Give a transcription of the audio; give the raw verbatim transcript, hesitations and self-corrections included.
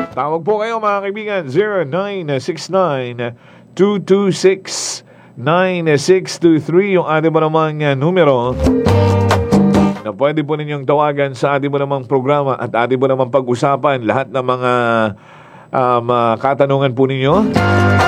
Tawag po kayo mga kaibigan, zero nine six nine, two two six, nine six two three yung ating mo namang uh, numero na pwede po ninyong tawagan sa ating mo namang programa at ating mo namang pag-usapan lahat ng mga um, uh, katanungan po ninyo.